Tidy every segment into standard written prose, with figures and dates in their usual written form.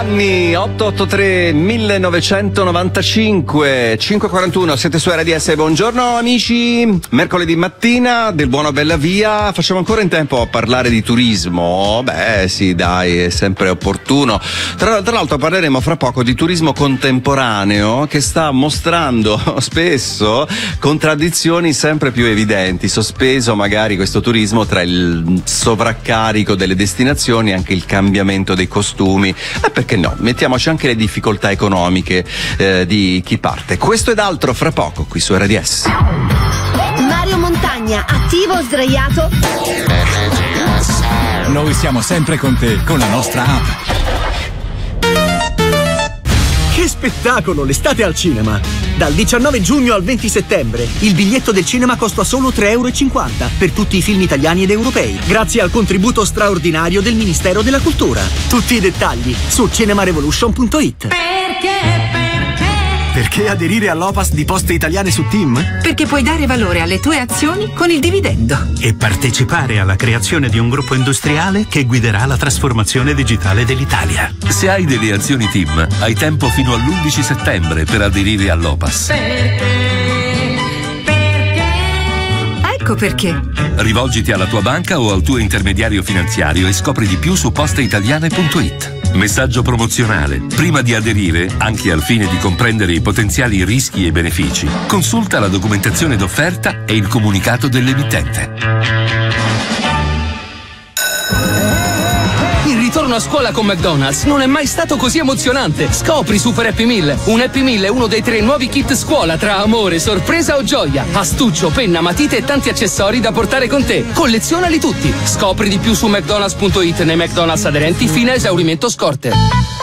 Anni 883 1995 5:41, siete su RDS. Buongiorno amici, mercoledì mattina del Buona Bella Via. Facciamo ancora in tempo a parlare di turismo? Beh sì, dai, è sempre opportuno. Tra l'altro parleremo fra poco di turismo contemporaneo, che sta mostrando spesso contraddizioni sempre più evidenti, sospeso magari questo turismo tra il sovraccarico delle destinazioni e anche il cambiamento dei costumi, perché no, mettiamoci anche le difficoltà economiche di chi parte. Questo ed altro fra poco qui su RDS. Mario Montagna, attivo o sdraiato? Noi siamo sempre con te, con la nostra app. Che spettacolo, l'estate al cinema! Dal 19 giugno al 20 settembre il biglietto del cinema costa solo 3,50 euro per tutti i film italiani ed europei, grazie al contributo straordinario del Ministero della Cultura. Tutti i dettagli su cinemarevolution.it. Perché aderire all'OPAS di Poste Italiane su Team? Perché puoi dare valore alle tue azioni con il dividendo. E partecipare alla creazione di un gruppo industriale che guiderà la trasformazione digitale dell'Italia. Se hai delle azioni Team, hai tempo fino all'11 settembre per aderire all'OPAS. Ecco perché. Rivolgiti alla tua banca o al tuo intermediario finanziario e scopri di più su posteitaliane.it. Messaggio promozionale. Prima di aderire, anche al fine di comprendere i potenziali rischi e benefici, consulta la documentazione d'offerta e il comunicato dell'emittente. Il ritorno a scuola con McDonald's non è mai stato così emozionante. Scopri Super Happy Meal. Un Happy Meal è uno dei 3 nuovi kit scuola tra amore, sorpresa o gioia. Astuccio, penna, matite e tanti accessori da portare con te. Collezionali tutti. Scopri di più su mcdonalds.it nei McDonald's aderenti fino a esaurimento scorte.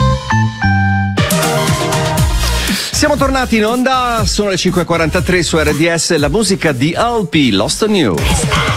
Siamo tornati in onda, sono le 5:43 su RDS, la musica di Alpi, Lost on You.